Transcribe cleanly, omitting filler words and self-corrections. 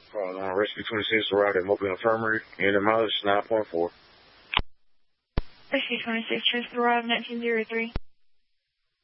Rescue 26 arrived at Mobile Infirmary. And the mileage 9.4. Rescue 26 just arrived 1903.